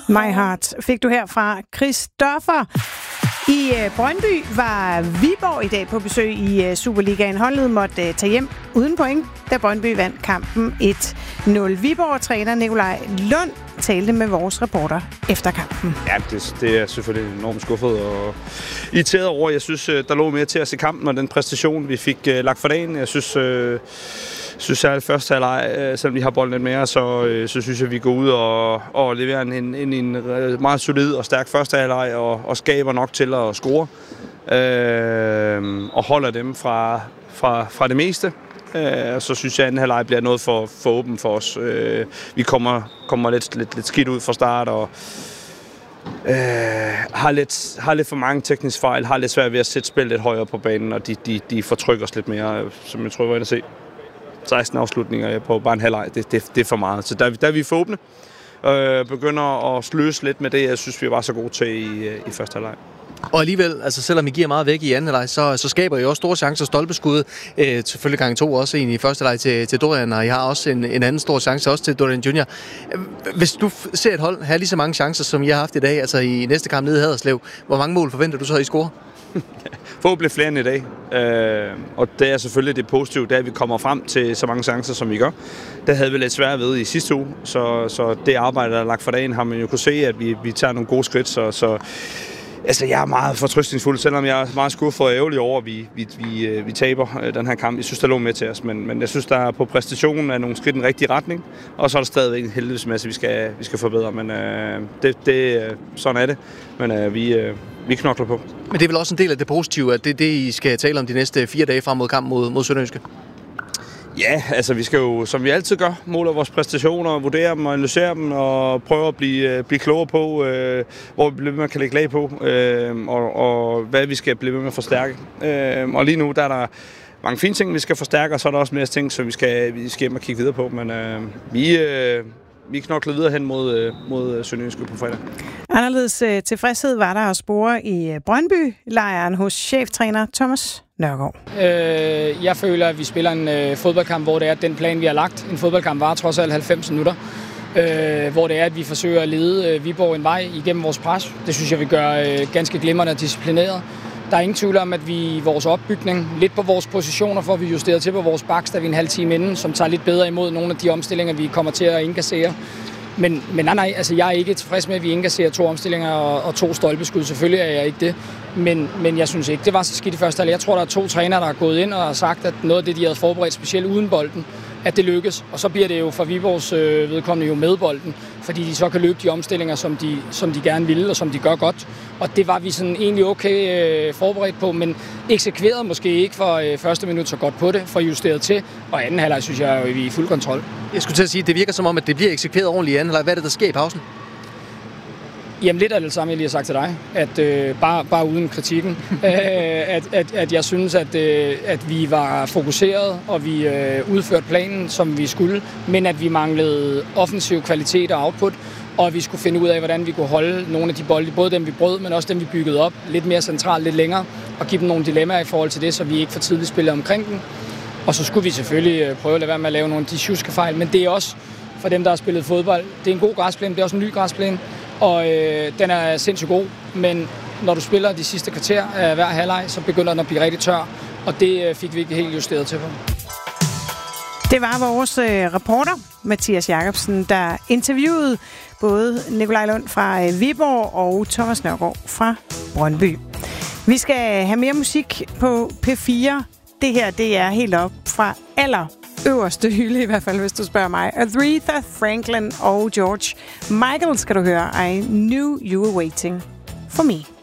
My Heart fik du her fra Christoffer. I Brøndby var Viborg i dag på besøg i Superligaen. Holdet måtte tage hjem uden point, da Brøndby vandt kampen 1-0. Viborg-træner Nikolaj Lund talte med vores reporter efter kampen. Ja, det er selvfølgelig enormt skuffet og irriteret over. Jeg synes, der lå mere til at se kampen og den præstation, vi fik lagt for dagen. Jeg synes særligt første halvleg, selvom vi har bolden lidt mere, så synes jeg, at vi går ud og leverer en meget solid og stærk første halvleg og skaber nok til at score. Og holder dem fra det meste. Så synes jeg, at anden halvleg bliver noget for åben for os. Vi kommer lidt skidt ud fra start og har lidt for mange tekniske fejl, har lidt svært ved at sætte spil lidt højere på banen, og de fortrykker os lidt mere, som jeg tror, jeg var inde at se. 16 afslutninger på bare en halvleg, det er for meget. Så der er vi for åbne. Begynder at sløse lidt med det, jeg synes, vi var så gode til i første halvleg. Og alligevel, altså selvom I giver meget væk i anden halvleg, så skaber I også store chancer. Stolpeskud, selvfølgelig gang 2 også en i første halvleg til Dorian, og I har også en anden stor chance også til Dorian Junior. Hvis du ser et hold have lige så mange chancer, som I har haft i dag, altså i næste kamp nede i Haderslev, hvor mange mål forventer du så, I scorer? Forhåbentlig flere end i dag. Og det er selvfølgelig det positive, det er, at vi kommer frem til så mange chancer, som vi gør. Det havde vi lidt svært ved i sidste uge, så det arbejde, der er lagt for dagen, har man jo kunne se, at vi tager nogle gode skridt. Så altså, jeg er meget fortrøstningsfuld, selvom jeg er meget skuffet og ærgerlig over, at vi taber den her kamp. Jeg synes, der lå med til os, men jeg synes, der er på præstationen af nogle skridt i den rigtige retning. Og så er der stadigvæk en heldighedsmasse, vi skal forbedre. Men sådan er det. Men vi knokler på. Men det er vel også en del af det positive, at det er det, I skal tale om de næste 4 dage frem mod kampen mod Sønderjyske? Ja, altså vi skal jo, som vi altid gør, måle vores præstationer, vurdere dem og analysere dem og prøve at blive klogere på, hvor vi bliver med at kan lægge lag på, og hvad vi skal blive med at forstærke. Og lige nu der er der mange fine ting, vi skal forstærke, og så er der også mere ting, som vi skal hjem og kigge videre på. Men vi knokler videre hen mod Sønderjyske på fredag. Anderledes tilfredshed var der at spore i Brøndby-lejren hos cheftræner Thomas Nørgaard. Jeg føler, at vi spiller en fodboldkamp, hvor det er den plan, vi har lagt. En fodboldkamp var trods alt 90 minutter, hvor det er, at vi forsøger at lede Viborg en vej igennem vores pres. Det synes jeg, vi gør ganske glimrende og disciplineret. Der er ingen tvivl om, at vi i vores opbygning, lidt på vores positioner, får vi justeret til på vores baks, der vi en halv time inden, som tager lidt bedre imod nogle af de omstillinger, vi kommer til at indkassere. Men nej, altså jeg er ikke tilfreds med, at vi indkasserer 2 omstillinger og 2 stolpeskud. Selvfølgelig er jeg ikke det, men jeg synes ikke, det var så skidt i første halvleg. Jeg tror, der er 2 trænere, der har gået ind og har sagt, at noget af det, de havde forberedt, specielt uden bolden, at det lykkes. Og så bliver det jo for Viborgs vedkommende jo med bolden, fordi de så kan løbe de omstillinger, som de gerne ville, og som de gør godt. Og det var vi sådan egentlig okay forberedt på, men eksekverede måske ikke for første minut så godt på det, for justeret til. Og anden halvleg synes jeg, at vi er i fuld kontrol. Jeg skulle til at sige, at det virker som om, at det bliver eksekveret ordentligt i anden halvleg. Hvad er det, der sker i pausen? Jamen lidt af det samme, jeg lige har sagt til dig, at bare uden kritikken, at jeg synes, at vi var fokuseret, og vi udførte planen, som vi skulle, men at vi manglede offensiv kvalitet og output, og at vi skulle finde ud af, hvordan vi kunne holde nogle af de bolde, både dem vi brød, men også dem vi byggede op, lidt mere centralt, lidt længere, og give dem nogle dilemmaer i forhold til det, så vi ikke for tidligt spillede omkring den. Og så skulle vi selvfølgelig prøve at lade være med at lave nogle af de sjuske fejl, men det er også for dem, der har spillet fodbold. Det er en god græsplæne, det er også en ny græsplæne, og den er sindssygt god, men når du spiller de sidste kvarter af hver halvleg, så begynder den at blive rigtig tør, og det fik vi ikke helt justeret til på. Det var vores reporter, Mathias Jacobsen, der interviewede både Nikolaj Lund fra Viborg og Thomas Nørgaard fra Brøndby. Vi skal have mere musik på P4. Det her, det er helt op fra øverste hylde, i hvert fald, hvis du spørger mig. Aretha Franklin og George Michael skal du høre. I Knew You Were Waiting For Me.